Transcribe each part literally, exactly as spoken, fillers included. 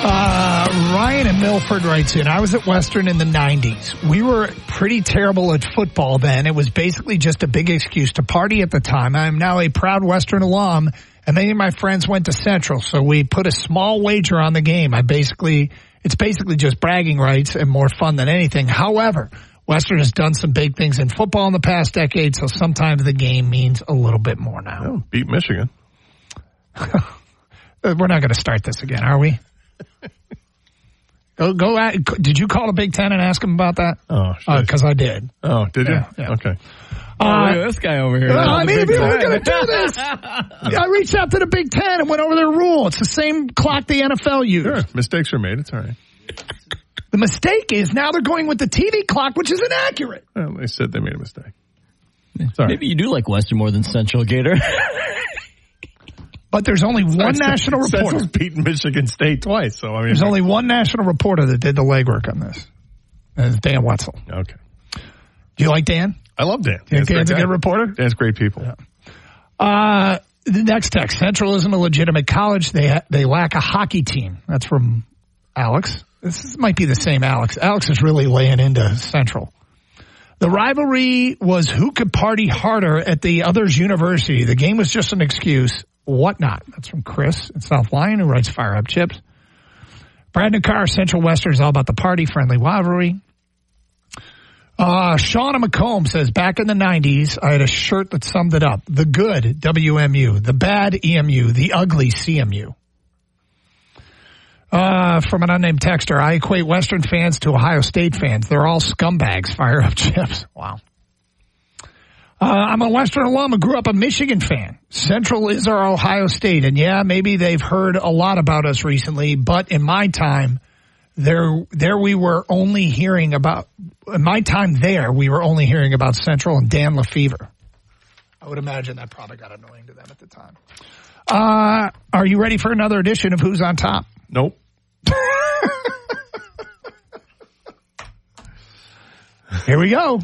Uh, Ryan in Milford writes in, I was at Western in the nineties. We were pretty terrible at football then. It was basically just a big excuse to party at the time. I am now a proud Western alum, and many of my friends went to Central, so we put a small wager on the game. I basically, it's basically just bragging rights and more fun than anything. However, Western has done some big things in football in the past decade, so sometimes the game means a little bit more now. Oh, beat Michigan. We're not going to start this again, are we? Go, go at, did you call the Big Ten and ask him about that? Oh, because uh, I did. Oh, did you? Yeah, yeah. Okay. Oh, uh, look at this guy over here. Well, I mean, if you were going to do this, I reached out to the Big Ten and went over their rule. It's the same clock the N F L used. Sure. Mistakes are made. It's all right. The mistake is now they're going with the T V clock, which is inaccurate. Well, they said they made a mistake. Sorry. Maybe you do like Western more than Central, Gator. But there's only one Sorry, national reporter. Central's beaten Michigan State twice. So I mean, there's only one national reporter that did the legwork on this. And it's Dan Wetzel. Okay. Do you like Dan? I love Dan. Dan's, Dan's a good reporter? Dan's great people. Yeah. Uh, the next text. Central isn't a legitimate college. They ha- they lack a hockey team. That's from Alex. This might be the same Alex. Alex is really laying into Central. The rivalry was who could party harder at the other's university. The game was just an excuse. Whatnot. That's from Chris in South Lyon, who writes Fire Up Chips. Brandon Carr, Central Western is all about the party-friendly rivalry. Uh, Shauna McComb says, back in the nineties, I had a shirt that summed it up. The good, W M U. The bad, E M U. The ugly, C M U. Uh, from an unnamed texter, I equate Western fans to Ohio State fans. They're all scumbags. Fire Up Chips. Wow. Uh, I'm a Western alum who grew up a Michigan fan. Central is our Ohio State. And yeah, maybe they've heard a lot about us recently, but in my time, there, there we were only hearing about, in my time there, we were only hearing about Central and Dan Lefevre. I would imagine that probably got annoying to them at the time. Uh, are you ready for another edition of Who's on Top? Nope. Here we go.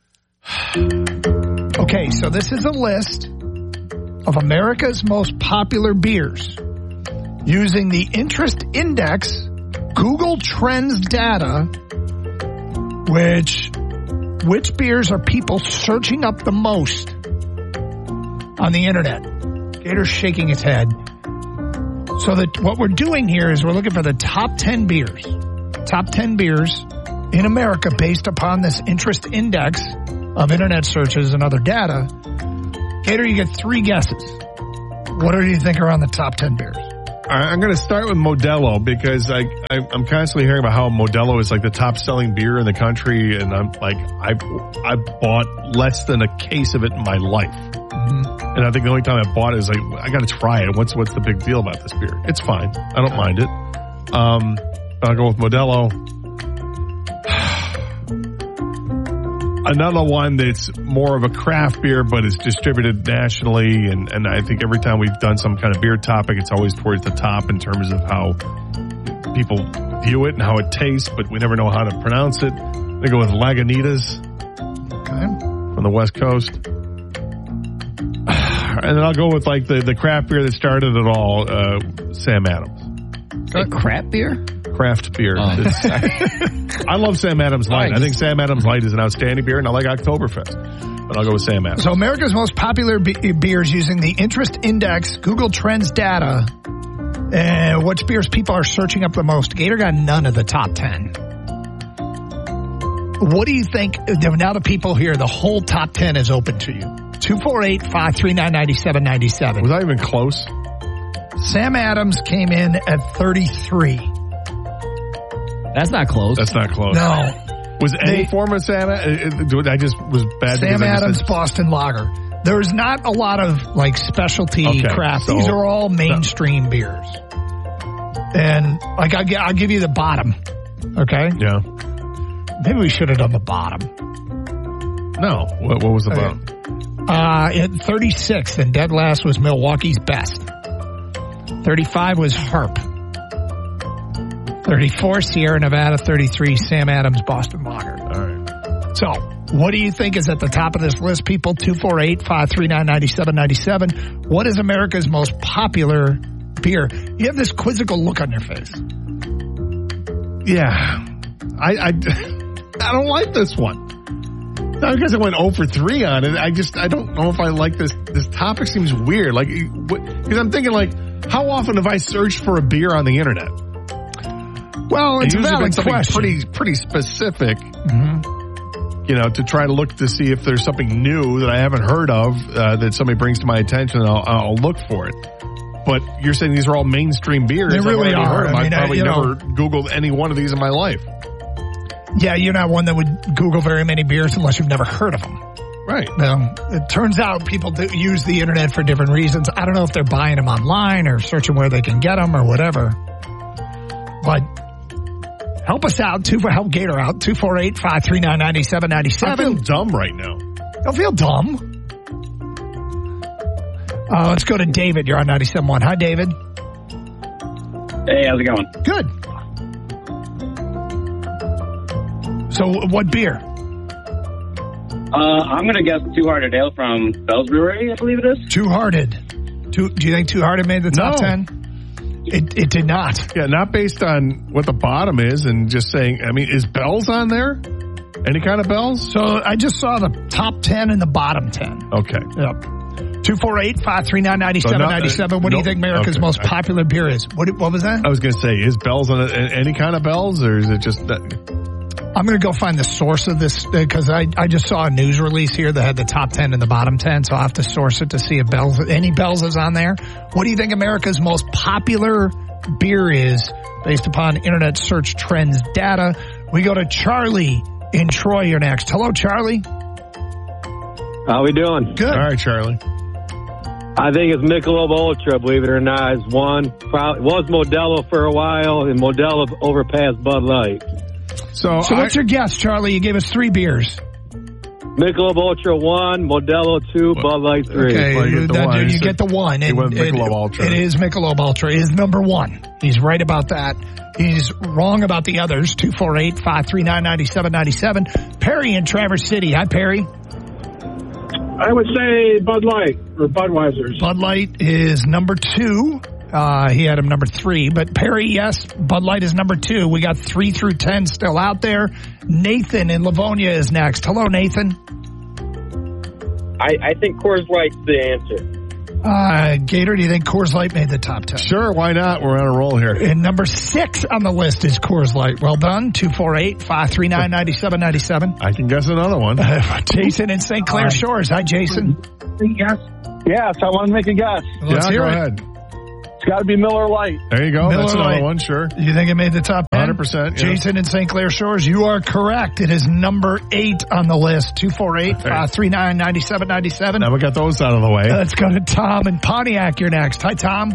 Okay, so this is a list of America's most popular beers using the interest index Google Trends data, which which beers are people searching up the most on the internet. Gator's shaking his head. So that what we're doing here is we're looking for the top ten beers. Top ten beers in America based upon this interest index of internet searches and other data. Gator, you get three guesses. What do you think are on the top ten beers? I'm going to start with Modelo because I, I, I'm constantly hearing about how Modelo is like the top selling beer in the country. And I'm like, I I bought less than a case of it in my life. Mm-hmm. And I think the only time I bought it is like, I got to try it. What's, what's the big deal about this beer? It's fine. I don't mind it. Um, but I'll go with Modelo. Another one that's more of a craft beer, but it's distributed nationally. And, and I think every time we've done some kind of beer topic, it's always towards the top in terms of how people view it and how it tastes, but we never know how to pronounce it. They go with Lagunitas. Okay. From the West Coast. And then I'll go with like the, the craft beer that started it all, uh, Sam Adams. A crap beer? Craft beer. Oh. I love Sam Adams Light. Nice. I think Sam Adams Light is an outstanding beer, and I like Oktoberfest. But I'll go with Sam Adams. So America's most popular be- beers using the interest index, Google Trends data, and which beers people are searching up the most. Gator got none of the top ten. What do you think? Now the people here, the whole top ten is open to you. two four eight, five three nine, nine seven nine seven. Was that even close? Sam Adams came in at thirty-three. That's not close. That's not close. No. Was any they, form of Sam Adams? I just was bad. Sam Adams said, Boston Lager. There's not a lot of like specialty okay, craft. So, These are all mainstream no. beers. And like I'll, I'll give you the bottom. Okay? Yeah. Maybe we should have done the bottom. No. What, what was the bottom? Uh, at thirty-six, and dead last was Milwaukee's Best. thirty-five was Harp. thirty-four, Sierra Nevada. thirty-three, Sam Adams Boston Lager. All right. So, what do you think is at the top of this list, people? two four eight, five three nine, nine seven nine seven. What is America's most popular beer? You have this quizzical look on your face. Yeah. I, I, I don't like this one. Not because I went oh for three on it. I just, I don't know if I like this. This topic seems weird. Like, because I'm thinking, like, how often have I searched for a beer on the internet? Well, it's a valid question. Pretty, pretty specific, mm-hmm. you know, to try to look to see if there's something new that I haven't heard of uh, that somebody brings to my attention, and I'll, I'll look for it. But you're saying these are all mainstream beers. They really are. I mean, I've probably I, never know, Googled any one of these in my life. Yeah, you're not one that would Google very many beers unless you've never heard of them. Right. Well, it turns out people do use the internet for different reasons. I don't know if they're buying them online or searching where they can get them or whatever. But help us out. Two for help Gator out. two four eight, five three nine, nine seven nine seven. I feel dumb right now. Don't feel dumb. Uh, let's go to David. You're on ninety-seven point one. Hi, David. Hey, how's it going? Good. So, what beer? Uh, I'm going to guess Two Hearted Ale from Bell's Brewery, I believe it is. Two Hearted. Two, do you think Two Hearted made the top no. ten? It, it did not. Yeah, not based on what the bottom is and just saying, I mean, is Bell's on there? Any kind of Bell's? So, I just saw the top ten and the bottom ten. Okay. Yep. two four eight, five three nine, nine seven nine seven. What do you think America's okay. most popular beer is? What, what was that? I was going to say, is Bell's on a, any kind of Bell's, or is it just that? I'm going to go find the source of this because I, I just saw a news release here that had the top ten and the bottom ten, so I'll have to source it to see if Bell's, any Bell's is on there. What do you think America's most popular beer is based upon Internet search trends data? We go to Charlie in Troy. You're next. Hello, Charlie. How we doing? Good. All right, Charlie. I think it's Michelob Ultra, believe it or not, is one. Probably, it was Modelo for a while, and Modelo overpassed Bud Light. So, so what's I, your guess, Charlie? You gave us three beers. Michelob Ultra one, Modelo two, Bud Light three. Okay, well, you, get the, that, one. you get the one. And it, Michelob it, Ultra. It is Michelob Ultra. It is number one. He's right about that. He's wrong about the others. two four eight, five three nine, nine seven nine seven. Perry in Traverse City. Hi, Perry. I would say Bud Light or Budweiser's. Bud Light is number two. Uh, he had him number three. But Perry, yes, Bud Light is number two. We got three through ten still out there. Nathan in Livonia is next. Hello, Nathan. I, I think Coors Light's the answer. Uh, Gator, do you think Coors Light made the top ten? Sure, why not? We're on a roll here. And number six on the list is Coors Light. Well done. two four eight, five three nine, nine seven nine seven. I can guess another one. Uh, Jason in Saint Clair Shores. Hi, Jason. Yes. Yes, I want to make a guess. Let's yeah, hear go it. ahead. It's got to be Miller Lite. There you go. Miller That's another Lite. one, sure. You think it made the top ten? one hundred percent. Yeah. Jason in Saint Clair Shores, you are correct. It is number eight on the list. two four eight, five three nine, nine seven nine seven. Now we got those out of the way. Let's go to Tom in Pontiac. You're next. Hi, Tom.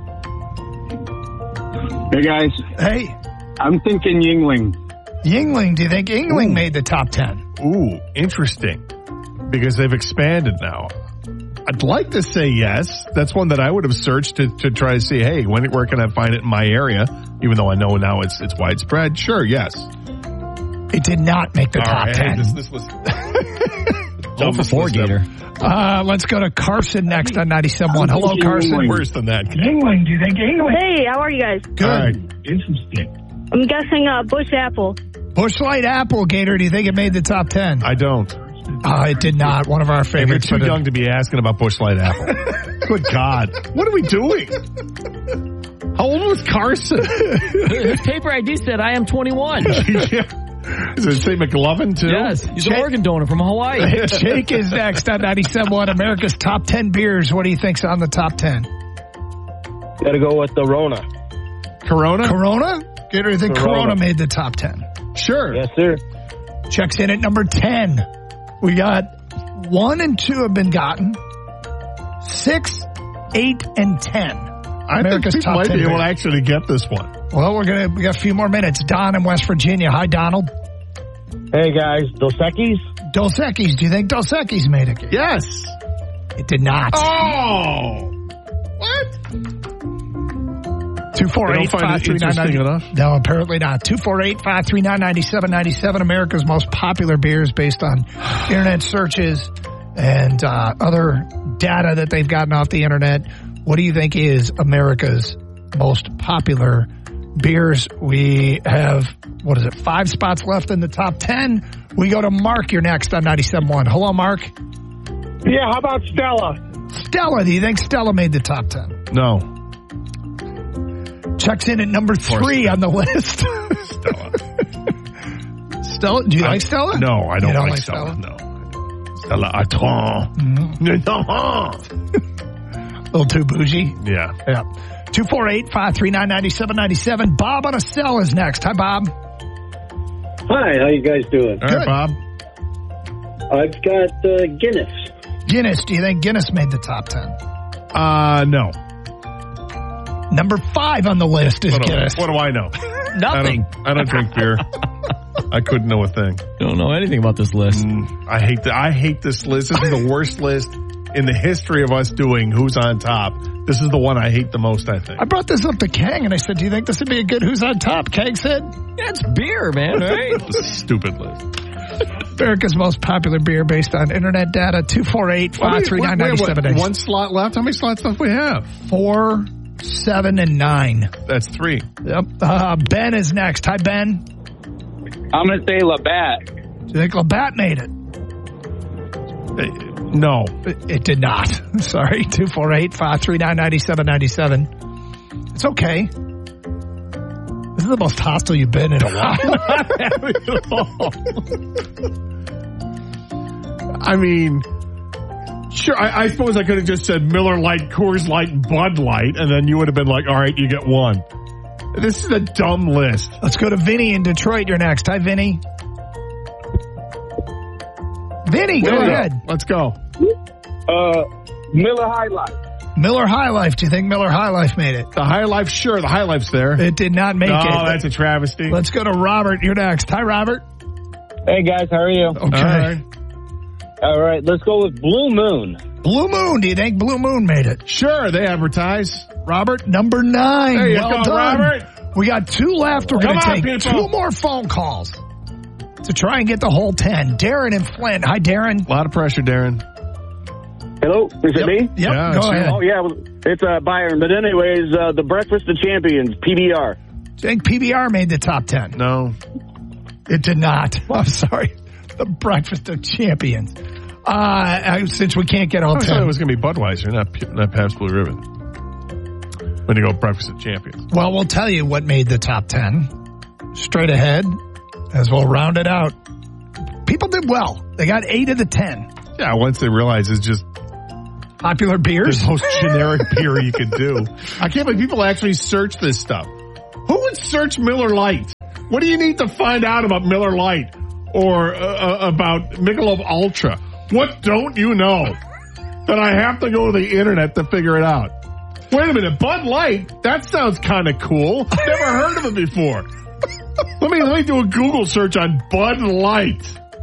Hey, guys. Hey. I'm thinking Yuengling. Yuengling. Do you think Yuengling Ooh. made the top ten? Ooh, interesting. Because they've expanded now. I'd like to say yes. That's one that I would have searched to, to try to see, hey, when, where can I find it in my area? Even though I know now it's it's widespread. Sure, yes. It did not make the All top right, ten. Hey, this, this was oh for four, Gator. Uh, let's go to Carson next on ninety-seven point one. Hello, Carson. Yuengling. Worse than that. Yuengling. Do you think Yuengling? Hey, how are you guys? Good. All right. Interesting. I'm guessing uh, Busch Apple. Busch Light Apple, Gator. Do you think it made the top ten? I don't. Uh, it did not. One of our favorites. And you're too young to be asking about Busch Light Apple. Good God. What are we doing? How old was Carson? His paper I D said I am twenty-one. Yeah. Does it say McLovin, too? Yes. He's Jake, an organ donor from Hawaii. Jake is next on ninety-seven point one. America's top ten beers. What do you think's on the top ten? Got to go with the Rona. Corona? Corona? Gator, do you think Corona. Corona made the top ten? Sure. Yes, sir. Checks in at number ten. We got one and two have been gotten. Six, eight, and ten. I America's think people top might ten be able beers. to actually get this one. Well, we're gonna we got a few more minutes. Don in West Virginia. Hi, Donald. Hey, guys. Dos Equis? Dos Equis. Do you think Dos Equis made it? Yes. It did not. Oh. What? Two four eight five three nine nine. enough? No, apparently not. Two four eight five three nine ninety seven ninety seven. America's most popular beers based on internet searches and uh, other data that they've gotten off the internet. What do you think is America's most popular beers. We have, what is it, five spots left in the top ten. We go to Mark. You're next on ninety-seven point one. Hello, Mark. Yeah, how about Stella? Stella, do you think Stella made the top ten? No. Checks in at number three on the list. Stella. Stella? Do you I, like Stella? No, I don't, don't like, like Stella. Stella? No. Stella Artois. Mm-hmm. A little too bougie. Yeah. Yeah. two four eight, five three nine, nine seven nine seven. Bob on a cell is next. Hi, Bob. Hi, how you guys doing? All right, Bob. I've got uh, Guinness. Guinness. Do you think Guinness made the top ten? Uh, no. Number five on the list is what do, Guinness. What do I know? Nothing. I don't, I don't drink beer. I couldn't know a thing. Don't know anything about this list. Mm, I hate the, I hate this list. This is the worst list in the history of us doing Who's on Top. This is the one I hate the most, I think. I brought this up to Kang, and I said, do you think this would be a good Who's on Top? Kang said, yeah, it's beer, man, right? Stupid list. America's most popular beer based on internet data, two four eight, five three nine, nine seven nine seven. One slot left? How many slots left we have? Four, seven, and nine. That's three. Yep. Uh, Ben is next. Hi, Ben. I'm going to say Labatt. Do you think Labatt made it? No. It, it did not. Sorry. two four eight, five three nine, nine seven nine seven. It's okay. This is the most hostile you've been in a while. I mean, sure, I, I suppose I could have just said Miller Lite, Coors Light, Bud Light, and then you would have been like, all right, you get one. This is a dumb list. Let's go to Vinny in Detroit. You're next. Hi, Vinny. Vinny, go ahead. Go. Let's go. Uh, Miller High Life. Miller High Life. Do you think Miller High Life made it? The High Life, sure. The High Life's there. It did not make no, it. Oh, that's a travesty. Let's go to Robert. You're next. Hi, Robert. Hey, guys, how are you? Okay. All right. All right, let's go with Blue Moon. Blue Moon. Do you think Blue Moon made it? Sure, they advertise. Robert, number nine. There you well go, done. Robert. We got two left. We're going to take people. two more phone calls to try and get the whole ten. Darren and Flint. Hi, Darren. A lot of pressure, Darren. Hello, is yep. it me? Yep, yeah, go sure. ahead. Oh, yeah, it's uh, Byron. But anyways, uh, the Breakfast of Champions, P B R. Do you think P B R made the top ten? No. It did not. I'm sorry. The Breakfast of Champions. Uh, since we can't get all I ten. thought it was going to be Budweiser, not, not Pabst Blue Ribbon. When you go Breakfast of Champions. Well, we'll tell you what made the top ten. Straight ahead, as we'll round it out. People did well. They got eight of the ten. Yeah, once they realize it's just popular beers. the most generic beer you could do. I can't believe people actually search this stuff. Who would search Miller Lite? What do you need to find out about Miller Lite or uh, about Michelob Ultra? What don't you know that I have to go to the internet to figure it out? Wait a minute, Bud Light? That sounds kind of cool. Never heard of it before. Let me let me do a Google search on Bud Light.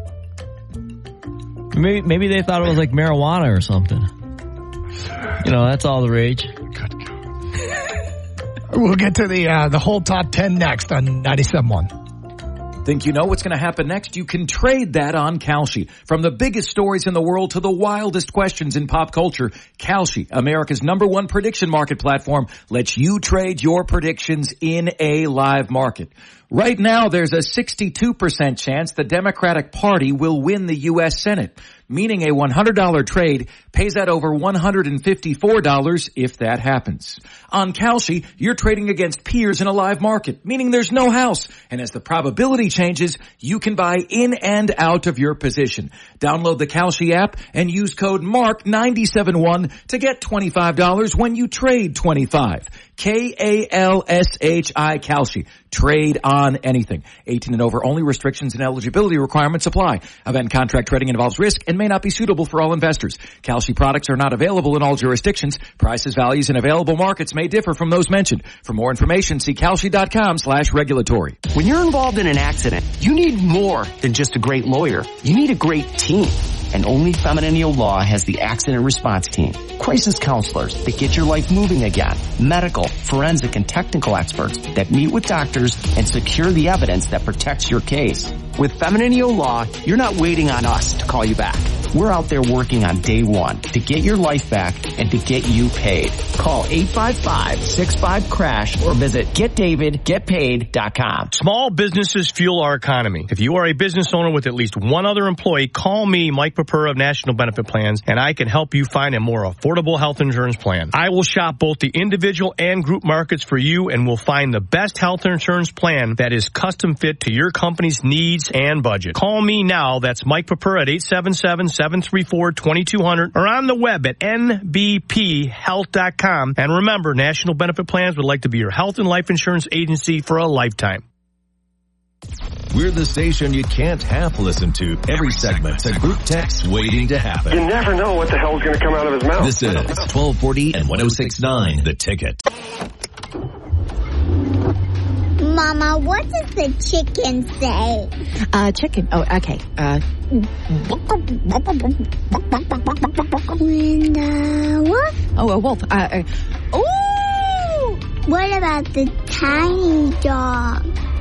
Maybe maybe they thought it was like marijuana or something. You know, that's all the rage. Good God. We'll get to the uh, the whole top ten next on ninety-seven point one. Think you know what's going to happen next? You can trade that on Kalshi. From the biggest stories in the world to the wildest questions in pop culture, Kalshi, America's number one prediction market platform, lets you trade your predictions in a live market. Right now, there's a sixty-two percent chance the Democratic Party will win the U S Senate, meaning a one hundred dollars trade pays out over one hundred fifty-four dollars if that happens. On Kalshi, you're trading against peers in a live market, meaning there's no house. And as the probability changes, you can buy in and out of your position. Download the Kalshi app and use code mark nine seven one to get twenty-five dollars when you trade twenty-five. K A L S H I, Kalshi. Trade on anything. eighteen and over only. Restrictions and eligibility requirements apply. Event contract trading involves risk and may not be suitable for all investors. Kalshi products are not available in all jurisdictions. Prices, values, and available markets may differ from those mentioned. For more information, see Kalshi.com slash regulatory. When you're involved in an accident, you need more than just a great lawyer. You need a great team. And only Feminine Law has the accident response team. Crisis counselors that get your life moving again. Medical, forensic, and technical experts that meet with doctors and secure the evidence that protects your case. With Feminine Law, you're not waiting on us to call you back. We're out there working on day one to get your life back and to get you paid. Call eight five five, six five, crash or visit get david get paid dot com. Small businesses fuel our economy. If you are a business owner with at least one other employee, call me, Mike Papura of National Benefit Plans, and I can help you find a more affordable health insurance plan. I will shop both the individual and group markets for you and will find the best health insurance plan that is custom fit to your company's needs and budget. Call me now. That's Mike Papura at eight seven seven, seven three four, two two zero zero or on the web at N B P health dot com. And remember, National Benefit Plans would like to be your health and life insurance agency for a lifetime. We're the station you can't half listen to. Every segment's a group text waiting to happen. You never know what the hell's going to come out of his mouth. This is twelve forty and one oh six point nine, The Ticket. Mama, what does the chicken say? Uh, chicken. Oh, okay. Uh. When the what? Oh, a wolf. Uh, uh, oh! What about the tiny dog?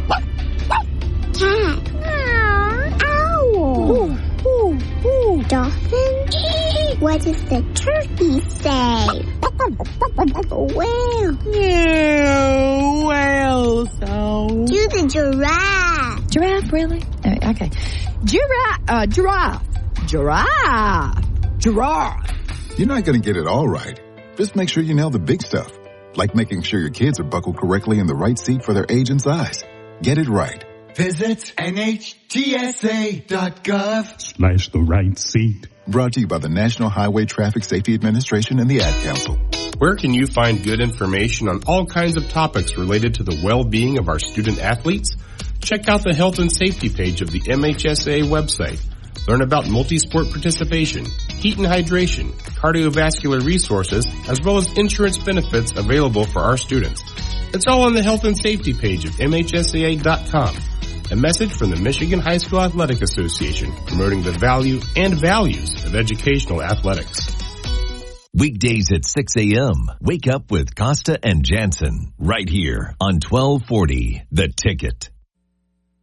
Cat. Owl. Ooh, ooh, ooh. Dolphin. What does the turkey say? Whale. Yeah, whale sound. Do the giraffe. Giraffe, really? Uh, okay. Giraffe. Uh, giraffe. Giraffe. Giraffe. You're not going to get it all right. Just make sure you nail the big stuff, like making sure your kids are buckled correctly in the right seat for their age and size. Get it right. Visit N H T S A dot gov slash the right seat. Brought to you by the National Highway Traffic Safety Administration and the Ad Council. Where can you find good information on all kinds of topics related to the well-being of our student athletes? Check out the health and safety page of the M H S A website. Learn about multi-sport participation, heat and hydration, cardiovascular resources, as well as insurance benefits available for our students. It's all on the health and safety page of M H S A A dot com. A message from the Michigan High School Athletic Association, promoting the value and values of educational athletics. Weekdays at six a.m. Wake up with Costa and Jansen right here on twelve forty The Ticket.